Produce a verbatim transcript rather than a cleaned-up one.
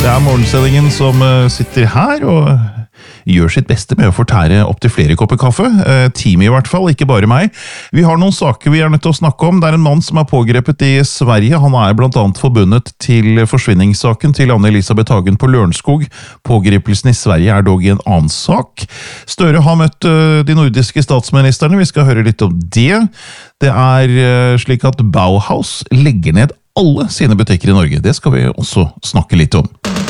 Det er morgensendingen som sitter her og gjør sitt beste med å fortære opp til flere kopper kaffe. Teamet i hvert fall, ikke bare meg. Vi har noen saker vi er nødt til å snakke om. Det er en mann som er pågrepet i Sverige. Han er blant annet forbundet til forsvinningssaken til Anne-Elisabeth Hagen på Lørenskog. Pågripelsen i Sverige er dog i en annen sak. Støre har møtt de nordiske statsministerne. Vi skal høre litt om det. Det er slik at Bauhaus legger ned alle sine butikker i Norge. Det skal vi også snakke litt om.